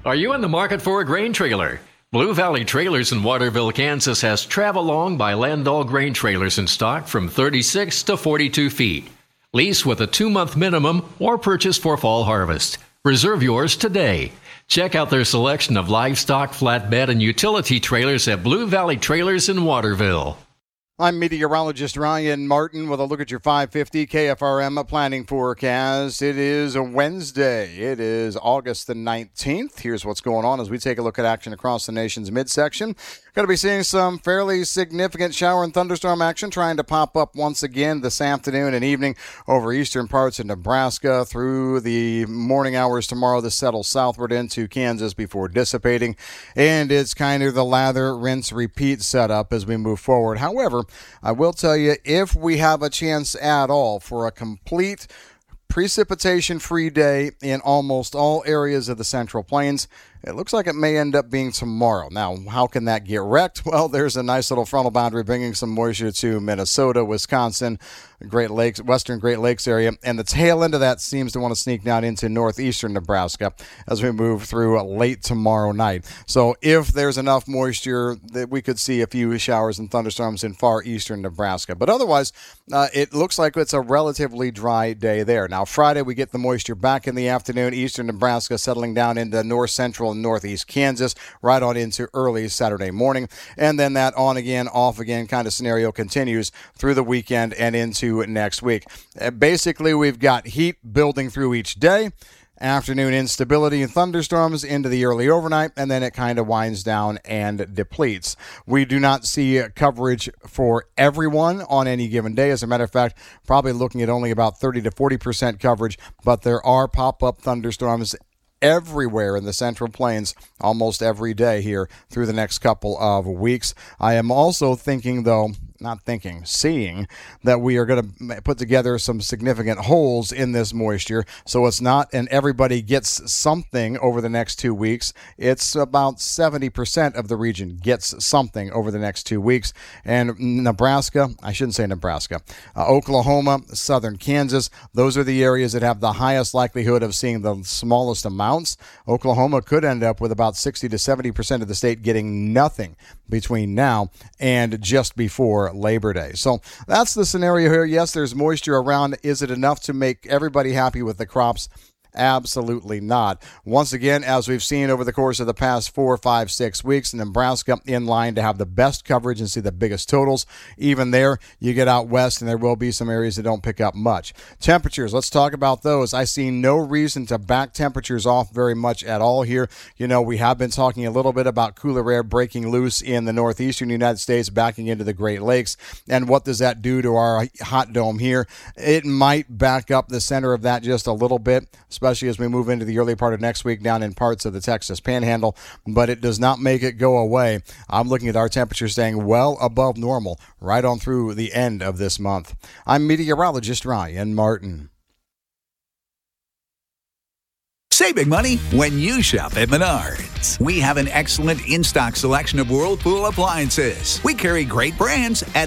Are you in the market for a grain trailer? Blue Valley Trailers in Waterville, Kansas has Travelong by Landall grain trailers in stock from 36 to 42 feet. Lease with a 2-month minimum or purchase for fall harvest. Reserve yours today. Check out their selection of livestock, flatbed, and utility trailers at Blue Valley Trailers in Waterville. I'm meteorologist Ryan Martin with a look at your 550 KFRM planning forecast. It is a Wednesday. It is August the 19th. Here's what's going on as we take a look at action across the nation's midsection. Going to be seeing some fairly significant shower and thunderstorm action trying to pop up once again this afternoon and evening over eastern parts of Nebraska through the morning hours tomorrow. This settles southward into Kansas before dissipating, and it's kind of the lather, rinse, repeat setup as we move forward. However, I will tell you, if we have a chance at all for a complete precipitation-free day in almost all areas of the Central Plains, it looks like it may end up being tomorrow. Now, how can that get wrecked? Well, there's a nice little frontal boundary bringing some moisture to Minnesota, Wisconsin, Great Lakes, western Great Lakes area, and the tail end of that seems to want to sneak down into northeastern Nebraska as we move through late tomorrow night. So if there's enough moisture, that we could see a few showers and thunderstorms in far eastern Nebraska. But otherwise, it looks like it's a relatively dry day there. Now, Friday, we get the moisture back in the afternoon, eastern Nebraska settling down into north central and northeast Kansas, right on into early Saturday morning. And then that on again, off again kind of scenario continues through the weekend and into next week. Basically, we've got heat building through each day, afternoon instability and thunderstorms into the early overnight, and then it kind of winds down and depletes. We do not see coverage for everyone on any given day. As a matter of fact, probably looking at only about 30 to 40% coverage, but there are pop-up thunderstorms everywhere in the Central Plains almost every day here through the next couple of weeks. I am also thinking, though, seeing that we are going to put together some significant holes in this moisture. So it's not and everybody gets something over the next 2 weeks. It's about 70% of the region gets something over the next 2 weeks. And Nebraska, Oklahoma, southern Kansas, those are the areas that have the highest likelihood of seeing the smallest amounts. Oklahoma could end up with about 60 to 70% of the state getting nothing between now and just before Labor Day. So that's the scenario here. Yes, there's moisture around. Is it enough to make everybody happy with the crops? Absolutely not. Once again, as we've seen over the course of the past 4, 5, 6 weeks, Nebraska in line to have the best coverage and see the biggest totals. Even there, you get out west, and there will be some areas that don't pick up much. Temperatures, let's talk about those. I see no reason to back temperatures off very much at all here. You know, we have been talking a little bit about cooler air breaking loose in the northeastern United States, backing into the Great Lakes. And what does that do to our hot dome here? It might back up the center of that just a little bit, especially as we move into the early part of next week down in parts of the Texas Panhandle, but it does not make it go away. I'm looking at our temperature staying well above normal right on through the end of this month. I'm meteorologist Ryan Martin. Save big money when you shop at Menards. We have an excellent in-stock selection of Whirlpool appliances. We carry great brands at